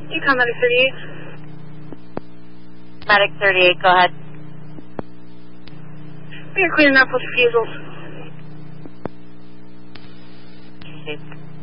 You come Medic 38. Medic 38, go ahead. We're cleaning up with refusals. Okay.